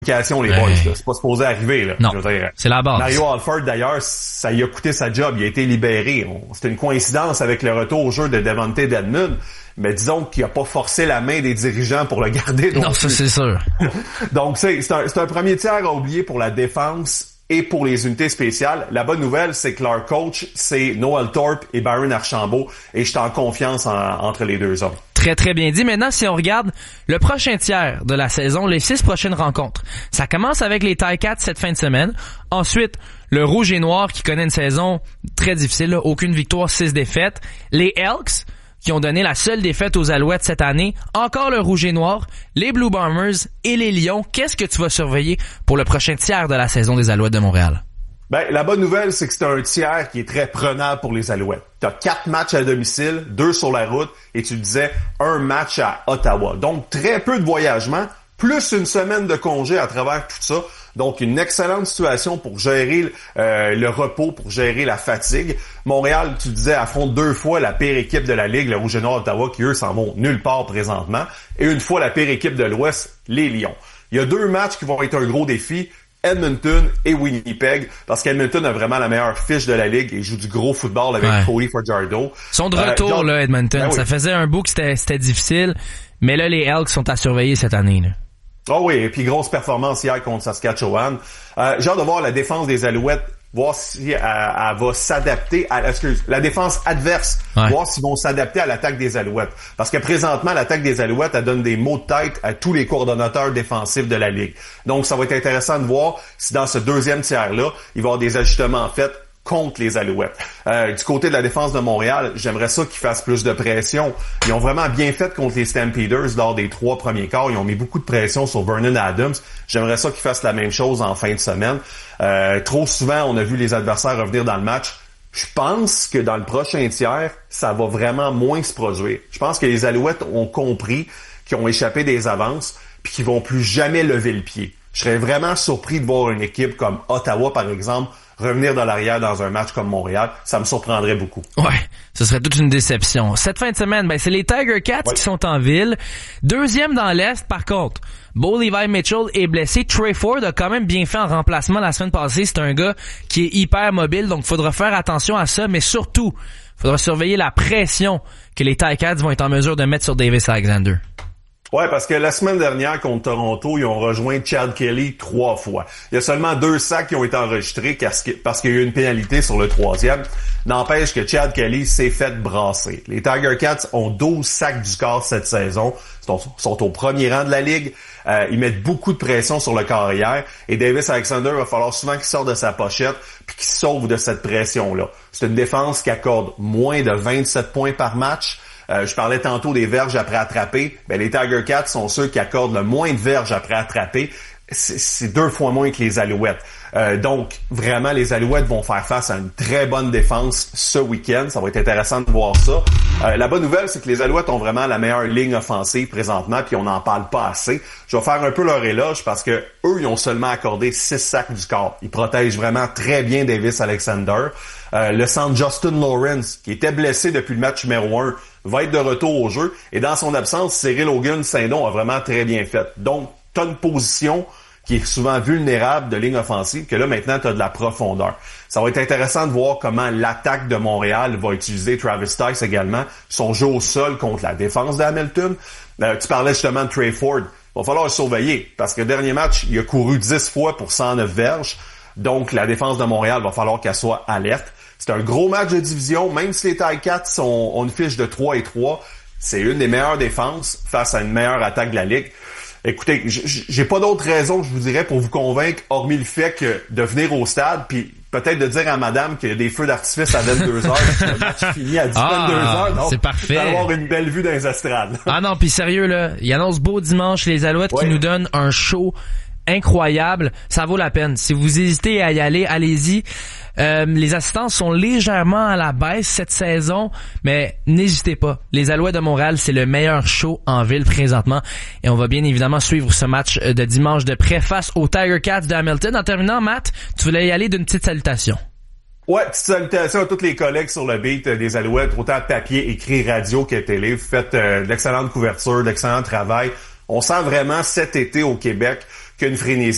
les boys, là. C'est pas supposé arriver, là. Non, c'est la base. Mario Alford, d'ailleurs, ça lui a coûté sa job. Il a été libéré. C'était une coïncidence avec le retour au jeu de Devontae Dedmon. Mais disons qu'il a pas forcé la main des dirigeants pour le garder. Non, ça, c'est sûr. Donc, c'est un premier tiers à oublier pour la défense et pour les unités spéciales. La bonne nouvelle, c'est que leur coach, c'est Noel Thorpe et Byron Archambault. Et je suis en confiance entre les deux hommes. Très, très bien dit. Maintenant, si on regarde le prochain tiers de la saison, les 6 prochaines rencontres, ça commence avec les Ticats cette fin de semaine. Ensuite, le Rouge et Noir qui connaît une saison très difficile, là, aucune victoire, 6 défaites. Les Elks qui ont donné la seule défaite aux Alouettes cette année. Encore le Rouge et Noir, les Blue Bombers et les Lions. Qu'est-ce que tu vas surveiller pour le prochain tiers de la saison des Alouettes de Montréal? Ben, la bonne nouvelle, c'est que c'est un tiers qui est très prenable pour les Alouettes. T'as 4 matchs à domicile, 2 sur la route, et tu disais un match à Ottawa. Donc, très peu de voyagement, plus une semaine de congé à travers tout ça. Donc, une excellente situation pour gérer le repos, pour gérer la fatigue. Montréal, tu disais, affronte 2 fois la pire équipe de la Ligue, le Rouge et Noir Ottawa, qui eux s'en vont nulle part présentement. Et une fois la pire équipe de l'Ouest, les Lions. Il y a 2 matchs qui vont être un gros défi. Edmonton et Winnipeg, parce qu'Edmonton a vraiment la meilleure fiche de la Ligue et joue du gros football avec Cody Fajardo. Ils sont de retour, là, Edmonton. Ben oui. Ça faisait un bout que c'était difficile, mais là, les Elks sont à surveiller cette année, là. Oh oui, et puis grosse performance hier contre Saskatchewan. J'ai hâte de voir la défense des Alouettes, voir si elle va s'adapter à la défense adverse, voir s'ils vont s'adapter à l'attaque des Alouettes. Parce que présentement, l'attaque des Alouettes, elle donne des maux de tête à tous les coordonnateurs défensifs de la Ligue. Donc, ça va être intéressant de voir si dans ce deuxième tiers-là, il va y avoir des ajustements faits contre les Alouettes. Du côté de la défense de Montréal, j'aimerais ça qu'ils fassent plus de pression. Ils ont vraiment bien fait contre les Stampeders lors des 3 premiers quarts. Ils ont mis beaucoup de pression sur Vernon Adams. J'aimerais ça qu'ils fassent la même chose en fin de semaine. Trop souvent, on a vu les adversaires revenir dans le match. Je pense que dans le prochain tiers, ça va vraiment moins se produire. Je pense que les Alouettes ont compris qu'ils ont échappé des avances puis qu'ils vont plus jamais lever le pied. Je serais vraiment surpris de voir une équipe comme Ottawa, par exemple, revenir dans l'arrière dans un match comme Montréal. Ça me surprendrait beaucoup. Ouais, ce serait toute une déception. Cette fin de semaine, c'est les Tiger Cats qui sont en ville. Deuxième dans l'Est, par contre. Bo Levi Mitchell est blessé. Trey Ford a quand même bien fait en remplacement la semaine passée. C'est un gars qui est hyper mobile, donc il faudra faire attention à ça, mais surtout, il faudra surveiller la pression que les Tiger Cats vont être en mesure de mettre sur Davis Alexander. Ouais, parce que la semaine dernière, contre Toronto, ils ont rejoint Chad Kelly 3 fois. Il y a seulement 2 sacs qui ont été enregistrés parce qu'il y a eu une pénalité sur le 3e. N'empêche que Chad Kelly s'est fait brasser. Les Tiger Cats ont 12 sacs du corps cette saison. Sont au premier rang de la Ligue. Ils mettent beaucoup de pression sur le carrière. Et Davis Alexander, va falloir souvent qu'il sorte de sa pochette puis qu'il sauve de cette pression-là. C'est une défense qui accorde moins de 27 points par match. Je parlais tantôt des verges après attraper. Les Tiger Cats sont ceux qui accordent le moins de verges après attraper. C'est 2 fois moins que les Alouettes. Donc, vraiment, les Alouettes vont faire face à une très bonne défense ce week-end. Ça va être intéressant de voir ça. La bonne nouvelle, c'est que les Alouettes ont vraiment la meilleure ligne offensive présentement, puis on n'en parle pas assez. Je vais faire un peu leur éloge parce que eux, ils ont seulement accordé 6 sacs du corps. Ils protègent vraiment très bien Davis Alexander. Le centre Justin Lawrence, qui était blessé depuis le match numéro 1, va être de retour au jeu. Et dans son absence, Cyril Hogan-Saint-Don a vraiment très bien fait. Donc, t'as une position qui est souvent vulnérable de ligne offensive, que là, maintenant, tu as de la profondeur. Ça va être intéressant de voir comment l'attaque de Montréal va utiliser Travis Tice également, son jeu au sol contre la défense d'Hamilton. Tu parlais justement de Trey Ford. Il va falloir le surveiller, parce que le dernier match, il a couru 10 fois pour 109 verges. Donc, la défense de Montréal va falloir qu'elle soit alerte. C'est un gros match de division, même si les Ticats ont une fiche de 3-3, c'est une des meilleures défenses face à une meilleure attaque de la Ligue. Écoutez, j'ai pas d'autre raison, je vous dirais, pour vous convaincre, hormis le fait que de venir au stade, puis peut-être de dire à madame qu'il y a des feux d'artifice à 22h, puis le match finit à 22h. Donc, c'est parfait. Il va avoir une belle vue dans les estrades. Ah non, puis sérieux, là, il annonce beau dimanche les Alouettes qui nous donnent un show incroyable. Ça vaut la peine. Si vous hésitez à y aller, allez-y. Les assistances sont légèrement à la baisse cette saison, mais n'hésitez pas. Les Alouettes de Montréal, c'est le meilleur show en ville présentement. Et on va bien évidemment suivre ce match de dimanche de près face aux Tiger Cats de Hamilton. En terminant, Matt, tu voulais y aller d'une petite salutation. Ouais, petite salutation à tous les collègues sur le beat des Alouettes, autant papier, écrit, radio que télé. Vous faites de l'excellente couverture, de l'excellent travail. On sent vraiment cet été au Québec qu'une frénésie